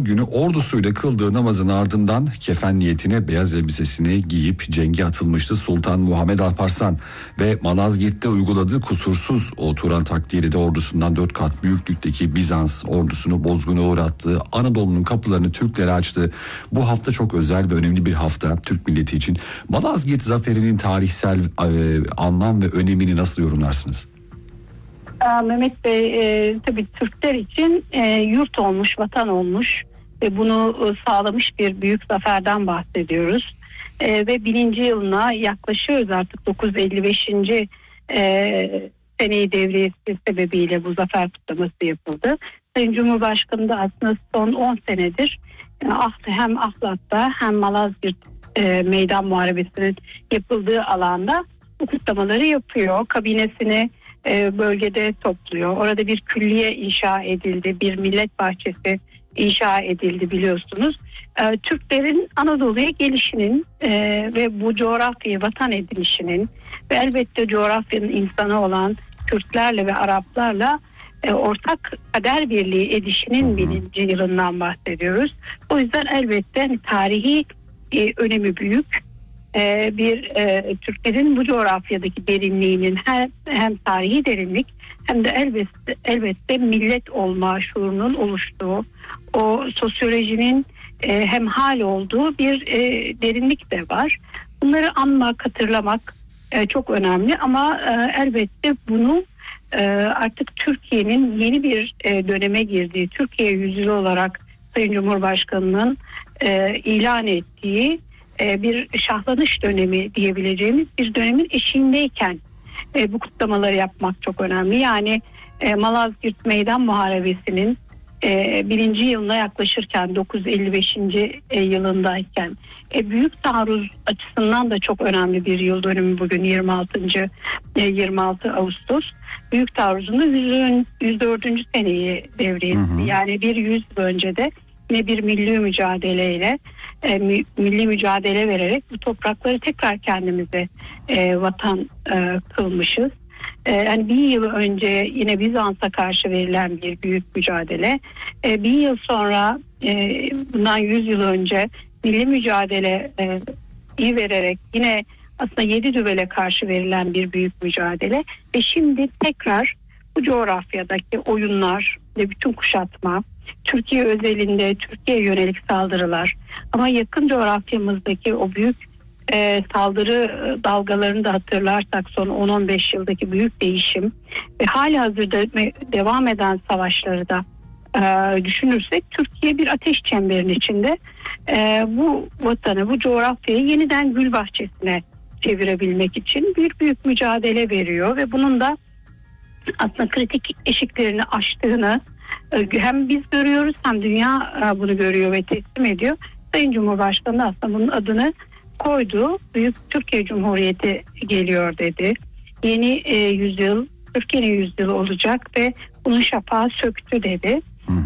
günü ordusuyla kıldığı namazın ardından kefen niyetine beyaz elbisesini giyip cenge atılmıştı Sultan Muhammed Alparslan ve Malazgirt'te uyguladığı kusursuz o Turan taktiğiyle de ordusundan 4 kat büyüklükteki Bizans ordusunu bozguna uğrattı. Anadolu'nun kapılarını Türklere açtı. Bu hafta çok özel ve önemli bir hafta Türk milleti için. Malazgirt zaferinin tarihsel anlam ve önemini nasıl yorumlarsınız? Mehmet Bey, tabii Türkler için yurt olmuş, vatan olmuş ve bunu sağlamış bir büyük zaferden bahsediyoruz. Ve 1000. yılına yaklaşıyoruz artık, 955. Seneyi devriyesi sebebiyle bu zafer kutlaması yapıldı. Sayın Cumhurbaşkanı da aslında son 10 senedir hem Ahlat'ta hem Malazgirt Meydan Muharebesi'nin yapıldığı alanda bu kutlamaları yapıyor. Kabinesini bölgede topluyor. Orada bir külliye inşa edildi, bir millet bahçesi inşa edildi biliyorsunuz. Türklerin Anadolu'ya gelişinin ve bu coğrafyayı vatan edinişinin ve elbette coğrafyanın insanı olan Türklerle ve Araplarla ortak kader birliği edişinin 1000. yılından bahsediyoruz. O yüzden elbette tarihi önemi büyük. Türklerin bu coğrafyadaki derinliğinin hem tarihi derinlik hem de elbette millet olma şuurunun oluştuğu, o sosyolojinin hemhal olduğu bir derinlik de var. Bunları anmak, hatırlamak çok önemli ama elbette bunu artık Türkiye'nin yeni bir döneme girdiği, Türkiye yüzyılı olarak Sayın Cumhurbaşkanı'nın ilan ettiği bir şahlanış dönemi diyebileceğimiz bir dönemin eşiğindeyken bu kutlamaları yapmak çok önemli. Yani Malazgirt Meydan Muharebesi'nin 1. yılına yaklaşırken, 955. yılındayken büyük taarruz açısından da çok önemli bir yıl dönümü bugün 26 Ağustos. Büyük taarruzun da 104. seneyi devriyesi. Yani bir 100 yıl önce de yine bir milli mücadeleyle milli mücadele vererek bu toprakları tekrar kendimize vatan kılmışız. Yani 1000 yıl önce yine Bizans'a karşı verilen bir büyük mücadele. 1000 yıl sonra bundan 100 yıl önce milli mücadele vererek yine aslında Yedidüvel'e karşı verilen bir büyük mücadele. Ve şimdi tekrar bu coğrafyadaki oyunlar ve bütün kuşatma, Türkiye özelinde Türkiye'ye yönelik saldırılar ama yakın coğrafyamızdaki o büyük saldırı dalgalarını da hatırlarsak son 10-15 yıldaki büyük değişim ve halihazırda devam eden savaşları da düşünürsek Türkiye bir ateş çemberinin içinde bu vatanı, bu coğrafyayı yeniden gül bahçesine çevirebilmek için büyük mücadele veriyor ve bunun da aslında kritik eşiklerini aştığını hem biz görüyoruz hem dünya bunu görüyor ve teslim ediyor. Sayın Cumhurbaşkanı aslında bunun adını koydu. Büyük Türkiye Cumhuriyeti geliyor dedi. Yeni yüzyıl Türkiye'nin yüzyılı olacak ve bunun şafağı söktü dedi.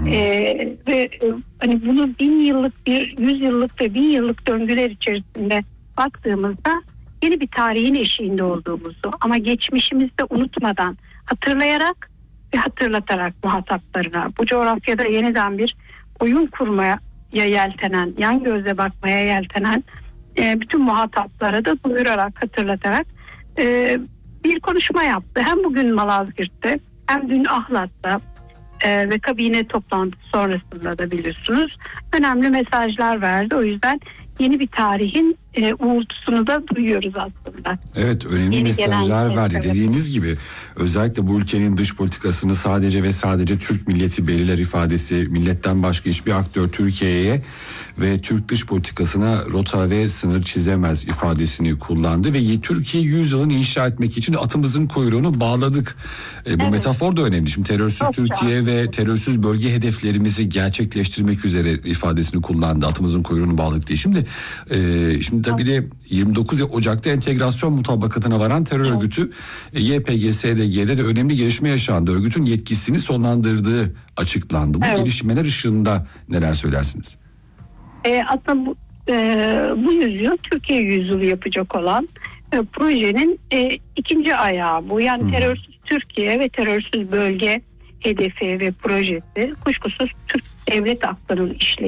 Ve hani bunu 1000 yıllık, 100 yıllık ve 1000 yıllık döngüler içerisinde baktığımızda yeni bir tarihin eşiğinde olduğumuzu ama geçmişimizde unutmadan hatırlayarak ve hatırlatarak muhataplarına bu coğrafyada yeniden bir oyun kurmaya yeltenen, yan gözle bakmaya yeltenen bütün muhataplara da duyurarak, hatırlatarak bir konuşma yaptı. Hem bugün Malazgirt'te hem dün Ahlat'ta ve kabine toplantısı sonrasında da biliyorsunuz önemli mesajlar verdi. O yüzden yeni bir tarihin uğultusunu da duyuyoruz aslında. Evet, önemli yeni mesajlar verdi. Evet. Dediğiniz gibi özellikle bu ülkenin dış politikasını sadece ve sadece Türk milleti belirler ifadesi, milletten başka hiçbir aktör Türkiye'ye ve Türk dış politikasına rota ve sınır çizemez ifadesini kullandı ve Türkiye 100 yılını inşa etmek için atımızın kuyruğunu bağladık. Bu metafor da önemli. Şimdi terörsüz Türkiye ve terörsüz bölge hedeflerimizi gerçekleştirmek üzere ifadesini kullandı. Atımızın kuyruğunu bağladık diye. Şimdi tabii de 29 Ocak'ta entegrasyon mutabakatına varan terör örgütü YPG-SDG'de de önemli gelişme yaşandı. Örgütün yetkisini sonlandırdığı açıklandı. Bu gelişmeler ışığında neler söylersiniz? Aslında bu yüzyıl Türkiye yüzyılı yapacak olan projenin ikinci ayağı bu. Yani terörsüz Türkiye ve terörsüz bölge hedefi ve projesi kuşkusuz Türk devlet aklının işleyi.